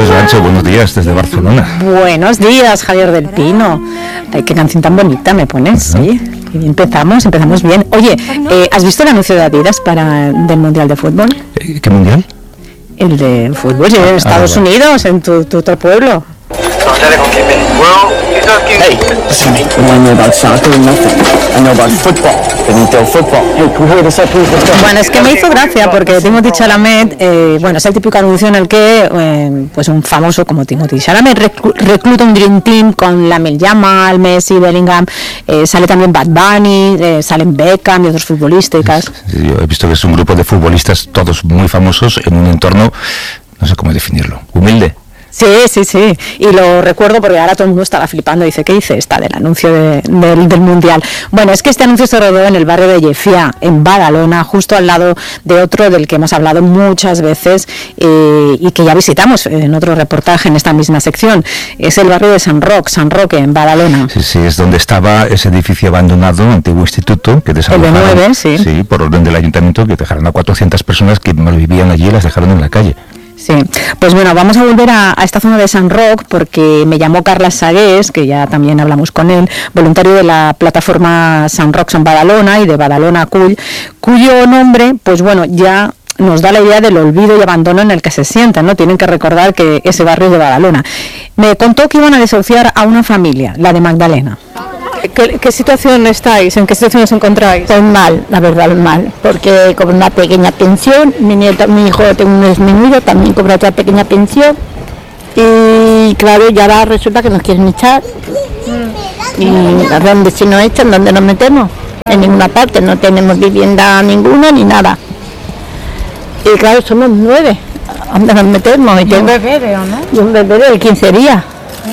Dolores Gancho, buenos días desde Barcelona. Buenos días, Javier del Pino. Ay, qué canción tan bonita me pones, sí. Y empezamos bien. Oye, ¿has visto el anuncio de Adidas del Mundial de Fútbol? ¿Qué mundial? El de fútbol, en Estados Unidos, en tu otro pueblo. Hey, listen to me. I know about soccer, nothing. I know about football. Benito, football. Hey, can we hear this up, please? Let's go. Bueno, es que me hizo gracia porque Timothée Chalamet, es el típico anuncio en el que pues un famoso como Timothée Chalamet recluta un Dream Team con Lamine Yamal, Messi, Bellingham, sale también Bad Bunny, salen Beckham y otros futbolistas. Yo he visto que es un grupo de futbolistas todos muy famosos en un entorno, no sé cómo definirlo, humilde. Sí, y lo recuerdo porque ahora todo el mundo estaba flipando, dice, ¿qué dice esta del anuncio del Mundial? Bueno, es que este anuncio se rodó en el barrio de Llefià, en Badalona, justo al lado de otro del que hemos hablado muchas veces y que ya visitamos en otro reportaje en esta misma sección. Es el barrio de San Roque, en Badalona. Sí, es donde estaba ese edificio abandonado, antiguo instituto, que desalojaron. El B9, sí. Sí, por orden del ayuntamiento, que dejaron a 400 personas que vivían allí y las dejaron en la calle. Sí, pues bueno, vamos a volver a esta zona de San Roque porque me llamó Carles Sagués, que ya también hablamos con él, voluntario de la plataforma Sant Rocs en Badalona y de Badalona Cull, cuyo nombre, pues bueno, ya nos da la idea del olvido y abandono en el que se sientan, ¿no? Tienen que recordar que ese barrio es de Badalona. Me contó que iban a desahuciar a una familia, la de Magdalena. ¿Qué situación estáis? ¿En qué situación os encontráis? Pues mal, la verdad, mal, porque cobro una pequeña pensión, mi hijo tengo un disminuido, también cobra otra pequeña pensión, y claro, ya ahora resulta que nos quieren echar, y ¿a dónde si nos echan? ¿Dónde nos metemos? En ninguna parte, no tenemos vivienda ninguna ni nada, y claro, somos 9, ¿a dónde nos metemos? ¿Y un bebé, veo, no? Y un bebé de 15 días.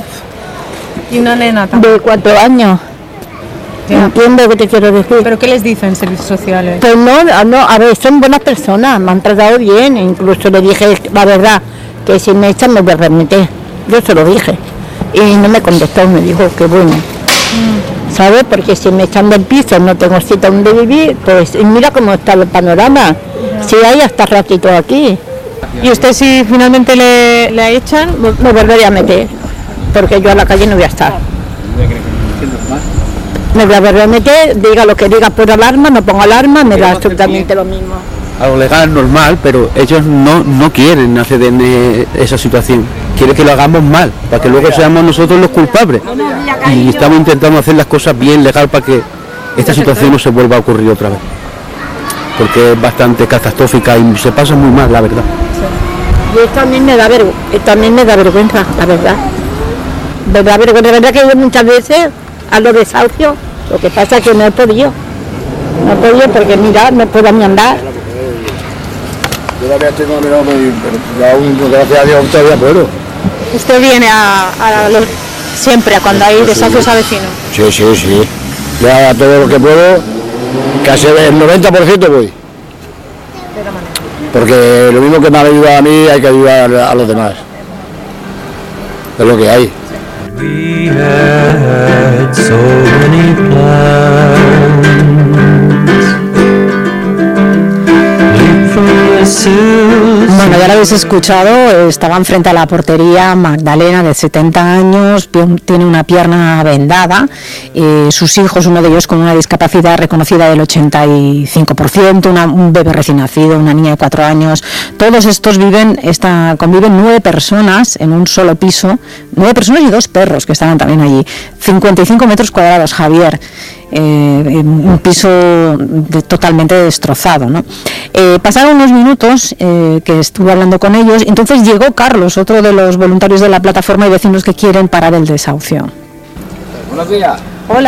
¿Y una nena también? De 4 años. Entiendo lo que te quiero decir. ¿Pero qué les dicen servicios sociales? Pues no, a ver, son buenas personas, me han tratado bien, incluso le dije la verdad, que si me echan me voy a remeter, yo se lo dije, y no me contestó, me dijo que bueno, ¿sabes? Porque si me echan del piso, no tengo sitio donde vivir, pues y mira cómo está el panorama, si hay hasta ratito aquí. ¿Y usted si finalmente le echan? Me volveré a meter, porque yo a la calle no voy a estar. Me voy a volver a meter, diga lo que diga por alarma, no pongo alarma, me da absolutamente lo mismo. A lo legal normal, pero ellos no quieren hacer en esa situación, quieren que lo hagamos mal, para que luego seamos nosotros los culpables. Y estamos intentando hacer las cosas bien legal para que esta situación no se vuelva a ocurrir otra vez, porque es bastante catastrófica y se pasa muy mal, la verdad. Y también me da vergüenza, la verdad. Me da vergüenza, la verdad que yo muchas veces a los desahucios, lo que pasa es que no he podido porque mira, no puedo ni andar. Yo todavía tengo pero aún gracias a Dios todavía puedo. ¿Usted viene siempre a cuando hay desahucios a vecinos? Sí. Ya todo lo que puedo, casi el 90% voy. Porque lo mismo que me ha ayudado a mí, hay que ayudar a los demás. Es lo que hay. We had so many plans. Bueno, ya lo habéis escuchado, estaban frente a la portería Magdalena, de 70 años, tiene una pierna vendada, sus hijos, uno de ellos con una discapacidad reconocida del 85%, un bebé recién nacido, una niña de 4 años, todos estos conviven 9 personas en un solo piso, 9 personas y 2 perros que estaban también allí, 55 metros cuadrados, Javier. Un piso totalmente destrozado, ¿no? Pasaron unos minutos que estuve hablando con ellos, entonces llegó Carlos, otro de los voluntarios de la plataforma y vecinos que quieren parar el desahucio. Buenos días.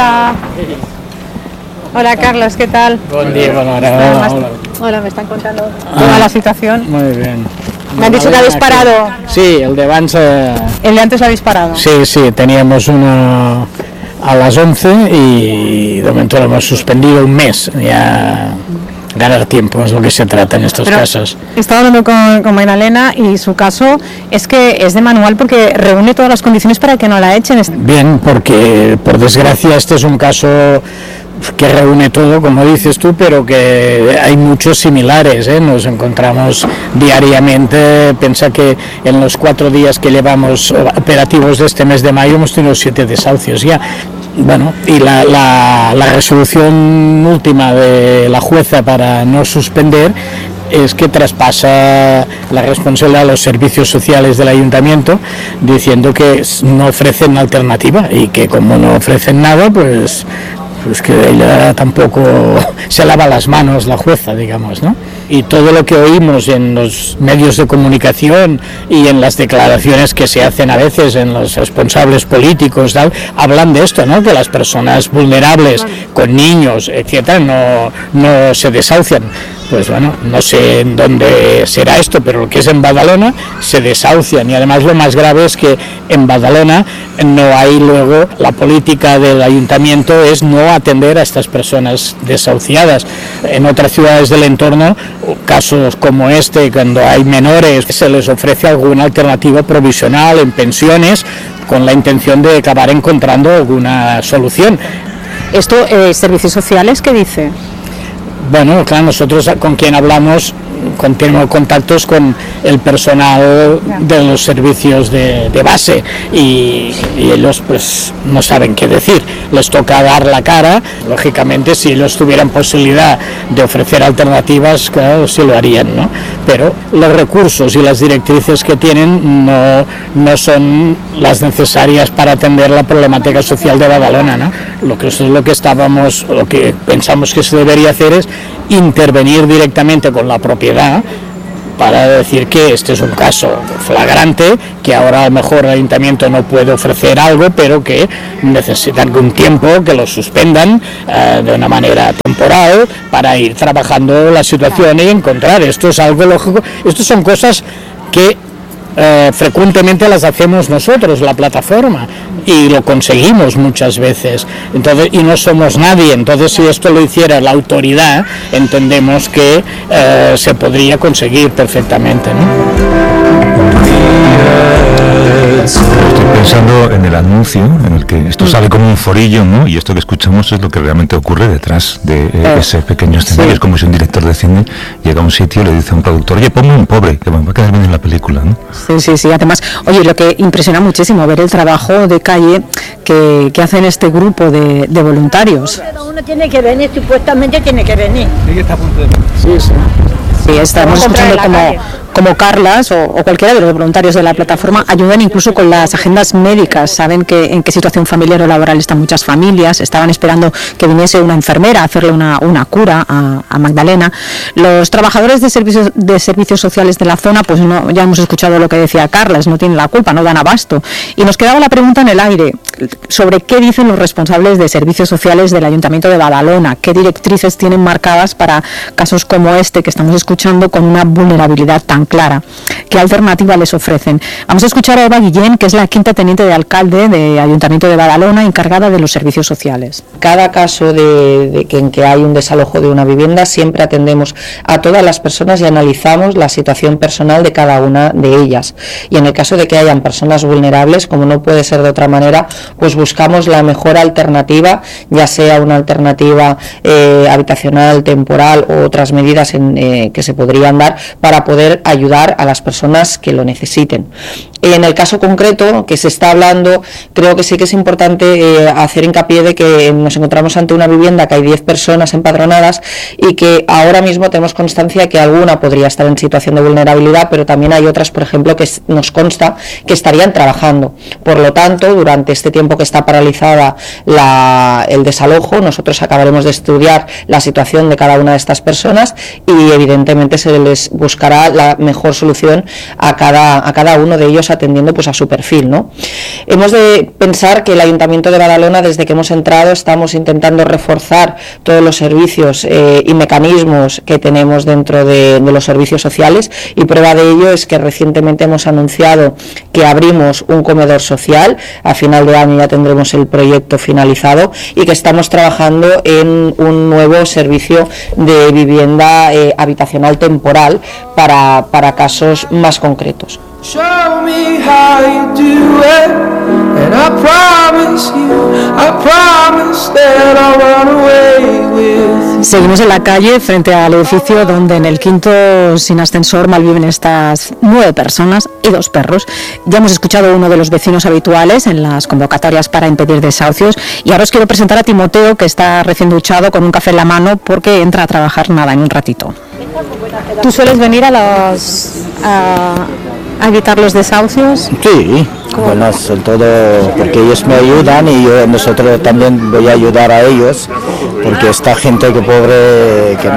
Hola Carlos, ¿qué tal? Buen día, Hola, me están contando toda la situación. Muy bien. Me han dicho que habéis parado. Sí, el de abans... El de antes lo habéis parado. Sí, teníamos uno a las 11 y de momento lo hemos suspendido un mes. Ya ganar tiempo es lo que se trata en estos casos. Estaba hablando con Magdalena y su caso es que es de manual porque reúne todas las condiciones para que no la echen. Bien, porque por desgracia este es un caso que reúne todo, como dices tú, pero que hay muchos similares, ¿eh? Nos encontramos diariamente. Piensa que en los 4 días que llevamos operativos de este mes de mayo hemos tenido 7 desahucios ya. Bueno, y la resolución última de la jueza para no suspender es que traspasa la responsabilidad a los servicios sociales del ayuntamiento, diciendo que no ofrecen alternativa y que como no ofrecen nada, pues que ella tampoco se lava las manos, la jueza, digamos, ¿no? Y todo lo que oímos en los medios de comunicación y en las declaraciones que se hacen a veces en los responsables políticos, tal, hablan de esto, ¿no? Que las personas vulnerables con niños, etcétera, no se desahucian. Pues bueno, no sé en dónde será esto, pero lo que es en Badalona se desahucian, y además lo más grave es que en Badalona no hay luego, la política del ayuntamiento es no atender a estas personas desahuciadas. En otras ciudades del entorno, casos como este, cuando hay menores, se les ofrece alguna alternativa provisional en pensiones con la intención de acabar encontrando alguna solución. Esto, servicios sociales, ¿qué dice? Bueno, claro, nosotros con quien hablamos, tenemos contactos con el personal de los servicios de base y ellos pues no saben qué decir, les toca dar la cara. Lógicamente, si ellos tuvieran posibilidad de ofrecer alternativas, claro, sí lo harían, ¿no? Pero los recursos y las directrices que tienen no son las necesarias para atender la problemática social de Badalona, ¿no? Lo que pensamos que se debería hacer es intervenir directamente con la propiedad para decir que este es un caso flagrante, que ahora a lo mejor el ayuntamiento no puede ofrecer algo, pero que necesitan un tiempo, que lo suspendan de una manera temporal para ir trabajando la situación y encontrar. Esto es algo lógico, estas son cosas que frecuentemente las hacemos nosotros, la plataforma, y lo conseguimos muchas veces. Entonces, y no somos nadie. Entonces, si esto lo hiciera la autoridad, entendemos que se podría conseguir perfectamente, ¿no? Estoy pensando en el anuncio en el que esto sale como un forillo, ¿no? Y esto que escuchamos es lo que realmente ocurre detrás de ese pequeño escenario. Sí. Es como si un director de cine llega a un sitio y le dice a un productor: oye, ponme un pobre, que va a quedar bien en la película, ¿no? Sí. Además, oye, lo que impresiona muchísimo ver el trabajo de calle que hacen este grupo de voluntarios. Uno tiene que venir, supuestamente tiene que venir. Sí, estamos escuchando como Carlas o cualquiera de los voluntarios de la plataforma ayudan incluso con las agendas médicas. Saben que en qué situación familiar o laboral están muchas familias. Estaban esperando que viniese una enfermera a hacerle una cura a Magdalena. Los trabajadores de servicios sociales de la zona, pues no, ya hemos escuchado lo que decía Carlas, no tienen la culpa, no dan abasto. Y nos quedaba la pregunta en el aire sobre qué dicen los responsables de servicios sociales del Ayuntamiento de Badalona, qué directrices tienen marcadas para casos como este que estamos escuchando con una vulnerabilidad tan clara. ¿Qué alternativa les ofrecen? Vamos a escuchar a Eva Guillén, que es la quinta teniente de alcalde de Ayuntamiento de Badalona, encargada de los servicios sociales. Cada caso en que hay un desalojo de una vivienda, siempre atendemos a todas las personas y analizamos la situación personal de cada una de ellas. Y en el caso de que hayan personas vulnerables, como no puede ser de otra manera, pues buscamos la mejor alternativa, ya sea una alternativa habitacional, temporal o otras medidas que se podrían dar para poder ayudar a las personas que lo necesiten. En el caso concreto que se está hablando, creo que sí que es importante hacer hincapié de que nos encontramos ante una vivienda que hay 10 personas empadronadas y que ahora mismo tenemos constancia que alguna podría estar en situación de vulnerabilidad, pero también hay otras, por ejemplo, que nos consta que estarían trabajando. Por lo tanto, durante este tiempo que está paralizada el desalojo, nosotros acabaremos de estudiar la situación de cada una de estas personas y evidentemente se les buscará la mejor solución a cada uno de ellos, atendiendo pues a su perfil, ¿no? Hemos de pensar que el Ayuntamiento de Badalona, desde que hemos entrado, estamos intentando reforzar todos los servicios y mecanismos que tenemos dentro de los servicios sociales, y prueba de ello es que recientemente hemos anunciado que abrimos un comedor social. A final de año ya tendremos el proyecto finalizado y que estamos trabajando en un nuevo servicio de vivienda habitacional temporal para casos más concretos. Show me how you do it, and And I promise that I'll run away with you. Seguimos en la calle frente al edificio donde en el quinto sin ascensor malviven estas 9 personas y 2 perros. Ya hemos escuchado a uno de los vecinos habituales en las convocatorias para impedir desahucios y ahora os quiero presentar a Timoteo, que está recién duchado con un café en la mano porque entra a trabajar nada en un ratito. ¿Tú sueles venir a evitar los desahucios? Sí, bueno, sobre todo porque ellos me ayudan y nosotros también voy a ayudar a ellos, porque esta gente que pobre, que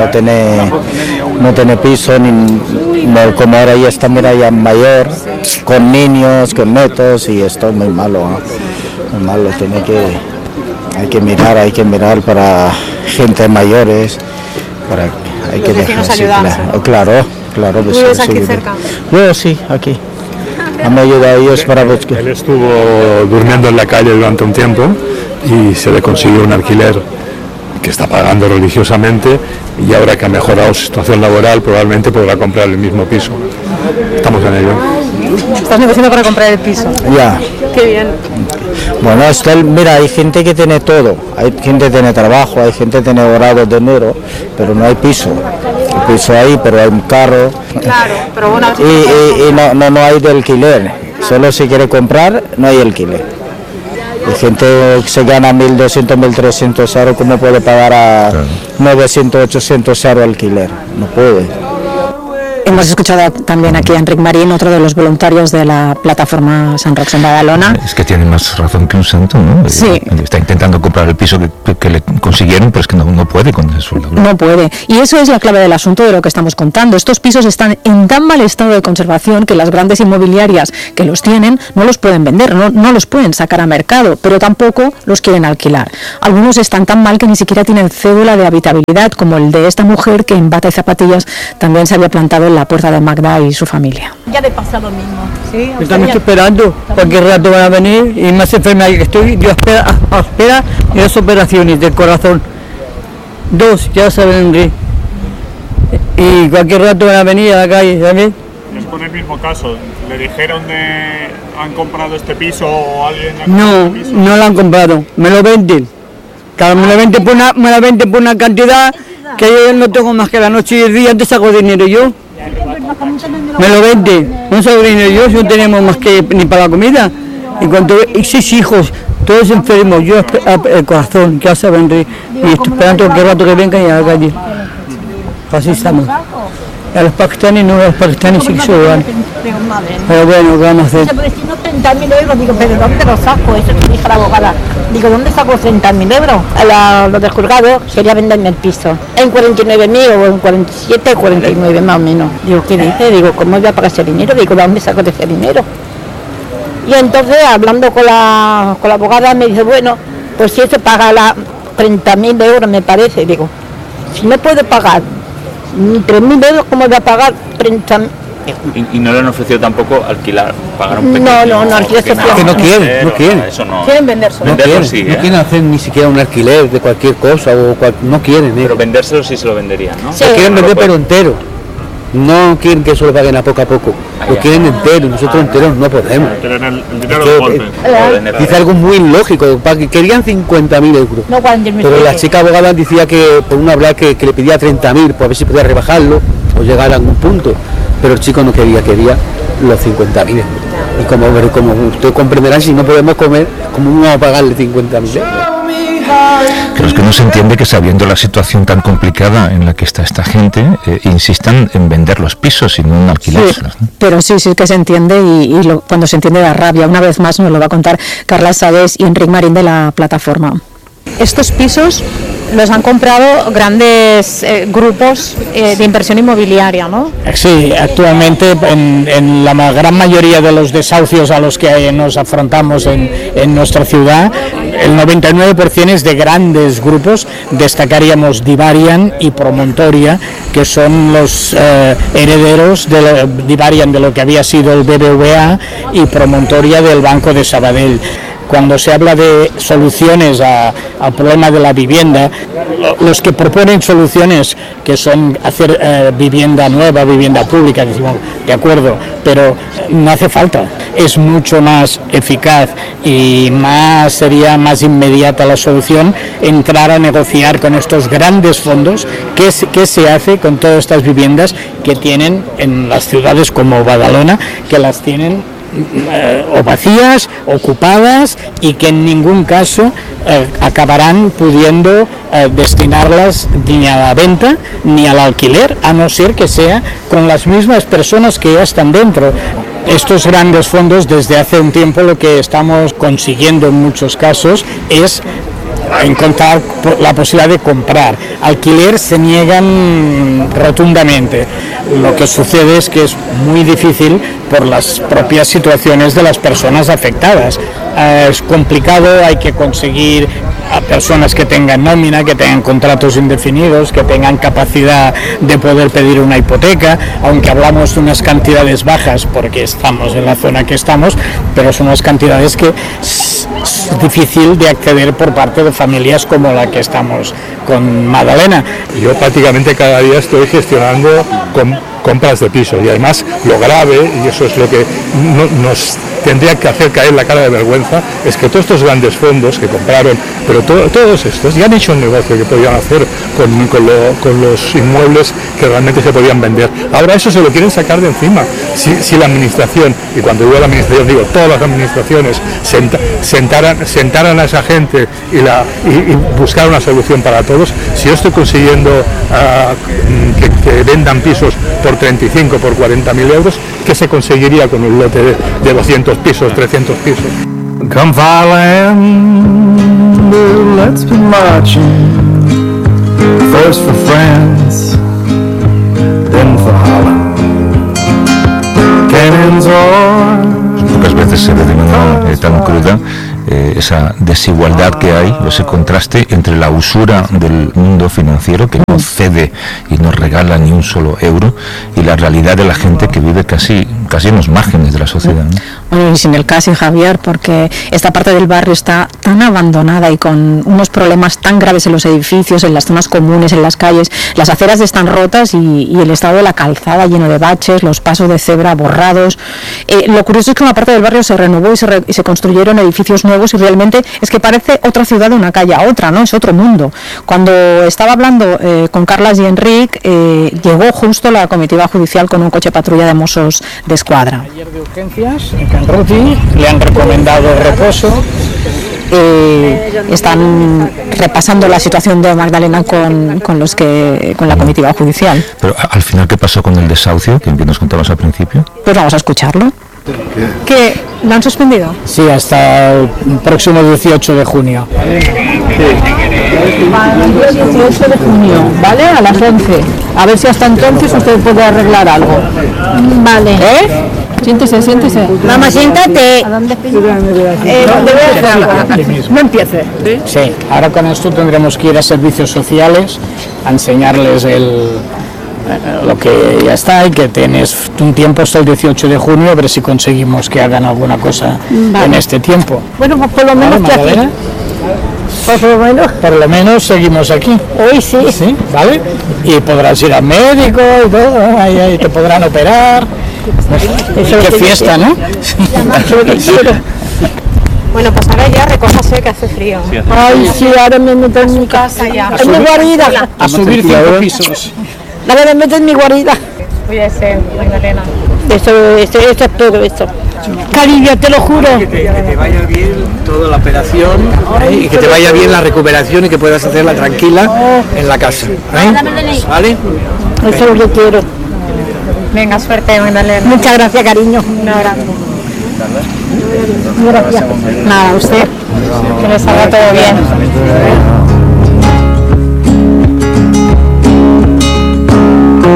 no tiene piso, ni como ahora ya está ya mayor, con niños, con netos, y esto es muy malo, muy malo. Hay que mirar para gente mayores, hay que dejar, claro. ¿Tú vives aquí cerca? Yo sí, aquí. Me ayuda a ellos para ver que... Él estuvo durmiendo en la calle durante un tiempo y se le consiguió un alquiler que está pagando religiosamente, y ahora que ha mejorado su situación laboral probablemente podrá comprar el mismo piso. Estamos en ello. ¿Estás negociando para comprar el piso? Ya. Qué bien. Bueno, mira, hay gente que tiene todo, hay gente que tiene trabajo, hay gente que tiene ahorrado dinero, pero no hay piso. El piso hay, pero hay un carro. Claro, pero bueno. Y no hay de alquiler. Solo si quiere comprar, no hay alquiler. Hay gente que se gana 1.200, 1.300 euros, ¿cómo puede pagar a 900, 800 euros alquiler? No puede. Hemos escuchado también aquí a Enric Marín, otro de los voluntarios de la plataforma San Rox en Badalona. Es que tiene más razón que un santo, ¿no? Sí. Está intentando comprar el piso que le consiguieron, pero es que no puede con el sueldo. No puede. Y eso es la clave del asunto de lo que estamos contando. Estos pisos están en tan mal estado de conservación que las grandes inmobiliarias que los tienen no los pueden vender, no los pueden sacar a mercado, pero tampoco los quieren alquilar. Algunos están tan mal que ni siquiera tienen cédula de habitabilidad, como el de esta mujer que en bata y zapatillas también se había plantado en la puerta de Magda y su familia. Ya le pasa lo mismo. Sí, estamos esperando, cualquier rato van a venir, y más enferma que estoy, yo espera y 2 operaciones del corazón. 2, ya saben, y cualquier rato van a venir a la calle, ¿sabes? Es con el mismo caso, ¿le dijeron han comprado este piso o alguien ha comprado este piso? No lo han comprado, me lo venden. Claro, me lo venden por una cantidad que yo no tengo más que la noche y el día, antes saco dinero yo. Me lo vende, no saco dinero yo, si no tenemos más que ni para la comida. Y 6 hijos, todos enfermos, yo el corazón, que hace venir, y estoy esperando que rato que vengan y a la calle. Así estamos. A los pakistaníes sí que se lo dan. Pero bueno, ¿qué vamos a hacer? Porque si no 30.000 euros, digo, ¿pero dónde los saco? Eso que dijo la abogada. Digo, ¿dónde saco 30.000 euros? Los del juzgado quería venderme el piso. En 49.000 o en 47, 49 más o menos. Digo, ¿qué dice? Digo, ¿cómo voy a pagar ese dinero? Digo, ¿de dónde saco de ese dinero? Y entonces, hablando con la abogada, me dice, bueno, pues si eso paga 30.000 euros, me parece. Digo, si no puedo pagar 3.000 euros, ¿cómo voy a pagar 30.000? Y no le han ofrecido tampoco alquilar, pagar un pequeño... No, alquiler social. Que no quieren. Eso no. Quieren vendérselo. No quieren, sí, no quieren hacer ni siquiera un alquiler de cualquier cosa, no quieren. Pero vendérselo sí se lo venderían, ¿no? Sí. Lo quieren vender pero entero. No quieren que eso lo paguen a poco, lo quieren entero, nosotros enteros no podemos. Quieren el dinero de golpe. Dice algo muy ilógico, querían 50.000 euros. No, pero la chica abogada decía que por una hablar que le pedía 30.000, por ver si podía rebajarlo o llegar a algún punto. Pero el chico no quería los 50.000 euros. Y como usted comprenderá, si no podemos comer, ¿cómo vamos a pagarle 50.000 euros? Pero es que no se entiende que, sabiendo la situación tan complicada en la que está esta gente, insistan en vender los pisos y no en alquilárselos. Sí, pero sí que se entiende cuando se entiende la rabia. Una vez más nos lo va a contar Carla Sades y Enric Marín de la plataforma. Estos pisos los han comprado grandes grupos de inversión inmobiliaria, ¿no? Sí, actualmente en la gran mayoría de los desahucios a los que nos afrontamos en nuestra ciudad, el 99% es de grandes grupos. Destacaríamos Divarian y Promontoria, que son los herederos de Divarian de lo que había sido el BBVA y Promontoria del Banco de Sabadell. cuando se habla de soluciones al problema de la vivienda, los que proponen soluciones que son hacer vivienda nueva, vivienda pública, decimos, de acuerdo, pero no hace falta. Es mucho más eficaz y sería más inmediata la solución entrar a negociar con estos grandes fondos qué se hace con todas estas viviendas que tienen en las ciudades como Badalona, que las tienen o vacías, ocupadas, y que en ningún caso acabarán pudiendo destinarlas ni a la venta ni al alquiler, a no ser que sea con las mismas personas que ya están dentro. Estos grandes fondos, desde hace un tiempo, lo que estamos consiguiendo en muchos casos es encontrar la posibilidad de comprar. Alquiler se niegan rotundamente. Lo que sucede es que es muy difícil por las propias situaciones de las personas afectadas. Es complicado, hay que conseguir a personas que tengan nómina, que tengan contratos indefinidos, que tengan capacidad de poder pedir una hipoteca, aunque hablamos de unas cantidades bajas porque estamos en la zona que estamos, pero son unas cantidades que es difícil de acceder por parte de familias como la que estamos con Magdalena. Yo prácticamente cada día estoy gestionando compras de piso, y además lo grave, y eso es lo que nos tendría que hacer caer la cara de vergüenza, es que todos estos grandes fondos que compraron, pero todos estos ya han hecho un negocio que podían hacer con los inmuebles que realmente se podían vender. Ahora eso se lo quieren sacar de encima. Si la administración, y cuando digo la administración digo todas las administraciones, sentaran a esa gente y buscar una solución para todos, si yo estoy consiguiendo que vendan pisos por 35, por 40.000 euros, ¿qué se conseguiría con un lote de 200 pisos, 300 pisos? Come Fatherland, let's be marching, first for France, then for Holland. Cannons roar. Pocas veces se ve de manera tan cruda esa desigualdad que hay, ese contraste entre la usura del mundo financiero, que no cede y no regala ni un solo euro, y la realidad de la gente que vive casi en los márgenes de la sociedad, ¿no? Bueno, y sin el casi, Javier, porque esta parte del barrio está tan abandonada y con unos problemas tan graves en los edificios, en las zonas comunes, en las calles. Las aceras están rotas y el estado de la calzada lleno de baches, los pasos de cebra borrados. Lo curioso es que una parte del barrio se renovó y se construyeron edificios nuevos, y realmente es que parece otra ciudad de una calle a otra, ¿no? Es otro mundo. Cuando estaba hablando con Carlas y Enric, llegó justo la comitiva judicial con un coche patrulla de Mossos de Escuadra. Ayer de urgencias, en Canruti, le han recomendado reposo. Están repasando la situación de Magdalena con la comitiva judicial. Pero al final, ¿qué pasó con el desahucio que nos contabas al principio? Pues vamos a escucharlo. ¿Que lo han suspendido? Sí, hasta el próximo 18 de junio. El 18 de junio, ¿vale? A las 11. A ver si hasta entonces usted puede arreglar algo. Vale. Siéntese. Mamá, siéntate. ¿A dónde? No empiece. Sí, ahora con esto tendremos que ir a servicios sociales a enseñarles lo que ya está, y que tienes un tiempo hasta el 18 de junio a ver si conseguimos que hagan alguna cosa en este tiempo. Bueno, pues por lo menos que aquí. Por lo menos seguimos aquí. Hoy sí. Sí, ¿vale? Y podrás ir al médico y todo, ahí te podrán operar. Qué fiesta, ¿no? Bueno, pues ahora ya recójase que hace frío. Ay, sí, ahora me meto en mi casa ya. En mi guarida. A subir 5 pisos. Ahora me meto en mi guarida. Cuídese, Magdalena. Esto es todo esto. Cariño, te lo juro. Que te vaya bien toda la operación, y que te vaya bien la recuperación y que puedas hacerla tranquila en la casa. ¿Vale? Eso es lo que quiero. Venga, suerte, Magdalena. Muchas gracias, cariño. Un abrazo. Gracias. Nada, usted. Que le salga todo bien.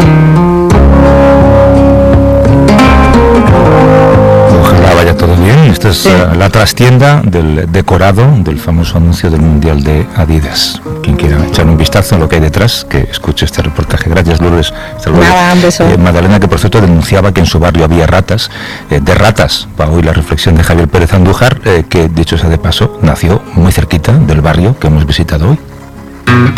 Ojalá vaya todo bien. Esta es la trastienda del decorado del famoso anuncio del Mundial de Adidas. Quien quiera echar un vistazo en lo que hay detrás, que escuche este reportaje. Gracias, Lourdes. Nada, un beso. Magdalena, que por cierto denunciaba que en su barrio había ratas, para hoy la reflexión de Javier Pérez Andújar, que dicho sea de paso, nació muy cerquita del barrio que hemos visitado hoy.